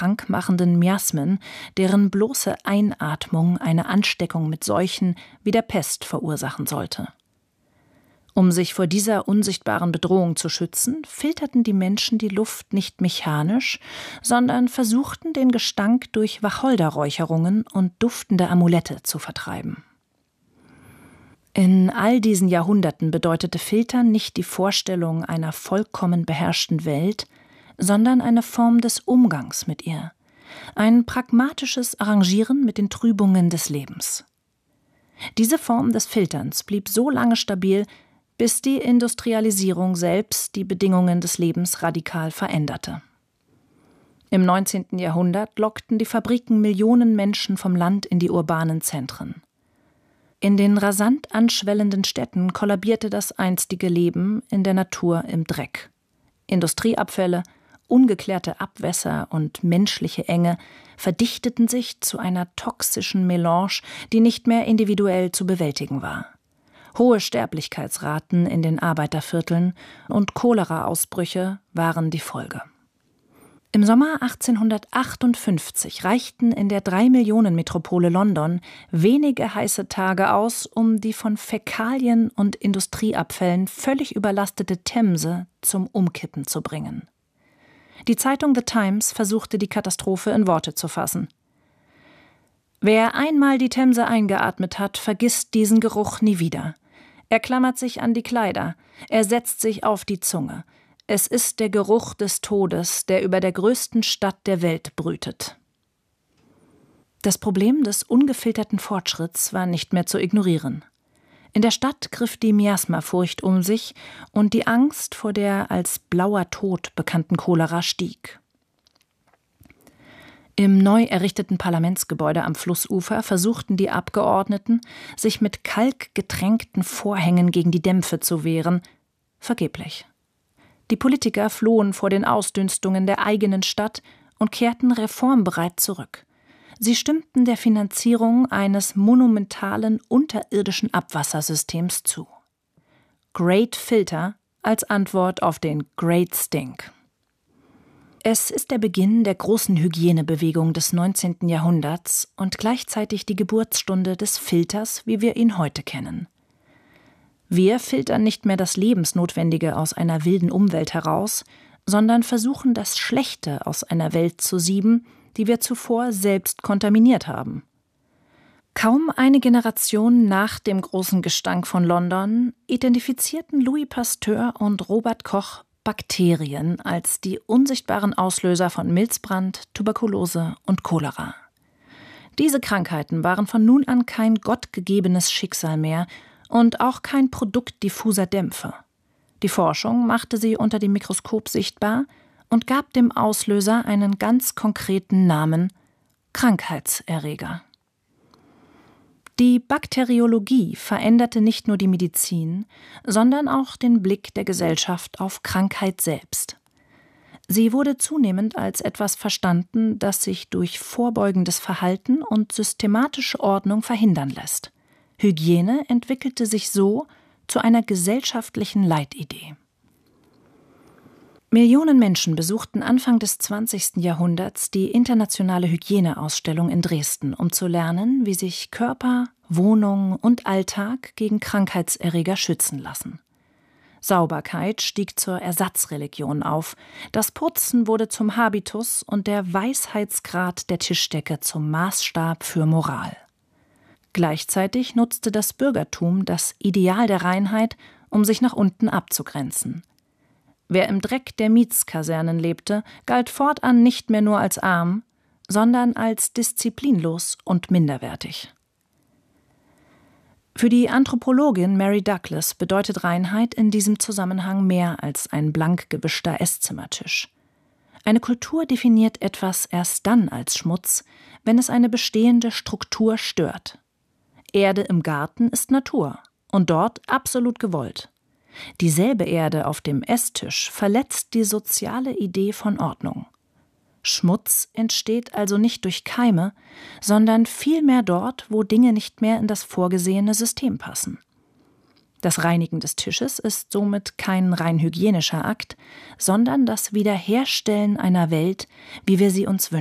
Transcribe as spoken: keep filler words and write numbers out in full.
krankmachenden Miasmen, deren bloße Einatmung eine Ansteckung mit Seuchen wie der Pest verursachen sollte. Um sich vor dieser unsichtbaren Bedrohung zu schützen, filterten die Menschen die Luft nicht mechanisch, sondern versuchten, den Gestank durch Wacholderräucherungen und duftende Amulette zu vertreiben. In all diesen Jahrhunderten bedeutete Filtern nicht die Vorstellung einer vollkommen beherrschten Welt, sondern eine Form des Umgangs mit ihr, ein pragmatisches Arrangieren mit den Trübungen des Lebens. Diese Form des Filterns blieb so lange stabil, bis die Industrialisierung selbst die Bedingungen des Lebens radikal veränderte. Im neunzehnten Jahrhundert lockten die Fabriken Millionen Menschen vom Land in die urbanen Zentren. In den rasant anschwellenden Städten kollabierte das einstige Leben in der Natur im Dreck. Industrieabfälle, ungeklärte Abwässer und menschliche Enge verdichteten sich zu einer toxischen Melange, die nicht mehr individuell zu bewältigen war. Hohe Sterblichkeitsraten in den Arbeitervierteln und Cholera-Ausbrüche waren die Folge. Im Sommer achtzehnhundertachtundfünfzig reichten in der Drei-Millionen-Metropole London wenige heiße Tage aus, um die von Fäkalien und Industrieabfällen völlig überlastete Themse zum Umkippen zu bringen. Die Zeitung The Times versuchte, die Katastrophe in Worte zu fassen. Wer einmal die Themse eingeatmet hat, vergisst diesen Geruch nie wieder. Er klammert sich an die Kleider, er setzt sich auf die Zunge. Es ist der Geruch des Todes, der über der größten Stadt der Welt brütet. Das Problem des ungefilterten Fortschritts war nicht mehr zu ignorieren. In der Stadt griff die Miasmafurcht um sich und die Angst vor der als blauer Tod bekannten Cholera stieg. Im neu errichteten Parlamentsgebäude am Flussufer versuchten die Abgeordneten, sich mit kalkgetränkten Vorhängen gegen die Dämpfe zu wehren, vergeblich. Die Politiker flohen vor den Ausdünstungen der eigenen Stadt und kehrten reformbereit zurück. Sie stimmten der Finanzierung eines monumentalen unterirdischen Abwassersystems zu. Great Filter als Antwort auf den Great Stink. Es ist der Beginn der großen Hygienebewegung des neunzehnten Jahrhunderts und gleichzeitig die Geburtsstunde des Filters, wie wir ihn heute kennen. Wir filtern nicht mehr das Lebensnotwendige aus einer wilden Umwelt heraus, sondern versuchen, das Schlechte aus einer Welt zu sieben, die wir zuvor selbst kontaminiert haben. Kaum eine Generation nach dem großen Gestank von London identifizierten Louis Pasteur und Robert Koch Bakterien als die unsichtbaren Auslöser von Milzbrand, Tuberkulose und Cholera. Diese Krankheiten waren von nun an kein gottgegebenes Schicksal mehr und auch kein Produkt diffuser Dämpfe. Die Forschung machte sie unter dem Mikroskop sichtbar und gab dem Auslöser einen ganz konkreten Namen: Krankheitserreger. Die Bakteriologie veränderte nicht nur die Medizin, sondern auch den Blick der Gesellschaft auf Krankheit selbst. Sie wurde zunehmend als etwas verstanden, das sich durch vorbeugendes Verhalten und systematische Ordnung verhindern lässt. Hygiene entwickelte sich so zu einer gesellschaftlichen Leitidee. Millionen Menschen besuchten Anfang des zwanzigsten Jahrhunderts die internationale Hygieneausstellung in Dresden, um zu lernen, wie sich Körper, Wohnung und Alltag gegen Krankheitserreger schützen lassen. Sauberkeit stieg zur Ersatzreligion auf, das Putzen wurde zum Habitus und der Weisheitsgrad der Tischdecke zum Maßstab für Moral. Gleichzeitig nutzte das Bürgertum das Ideal der Reinheit, um sich nach unten abzugrenzen. Wer im Dreck der Mietskasernen lebte, galt fortan nicht mehr nur als arm, sondern als disziplinlos und minderwertig. Für die Anthropologin Mary Douglas bedeutet Reinheit in diesem Zusammenhang mehr als ein blank gewischter Esszimmertisch. Eine Kultur definiert etwas erst dann als Schmutz, wenn es eine bestehende Struktur stört. Erde im Garten ist Natur und dort absolut gewollt. Dieselbe Erde auf dem Esstisch verletzt die soziale Idee von Ordnung. Schmutz entsteht also nicht durch Keime, sondern vielmehr dort, wo Dinge nicht mehr in das vorgesehene System passen. Das Reinigen des Tisches ist somit kein rein hygienischer Akt, sondern das Wiederherstellen einer Welt, wie wir sie uns wünschen.